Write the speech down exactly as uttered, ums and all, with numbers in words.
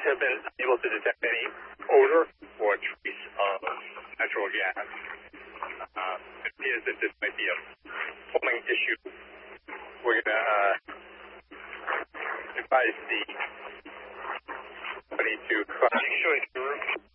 have been able to detect any odor or trace of natural gas. Uh, it appears that this might be a plumbing issue. We're going to uh, advise the company to make sure the roof